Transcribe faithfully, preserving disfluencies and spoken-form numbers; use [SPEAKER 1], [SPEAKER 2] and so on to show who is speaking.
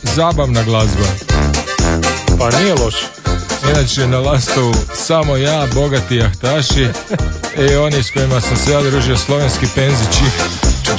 [SPEAKER 1] zabavna glazba.
[SPEAKER 2] Pa nije loše.
[SPEAKER 1] Inače na Lastovu samo ja, bogati jahtaši i oni s kojima sam se ja družio, slovenski penzići.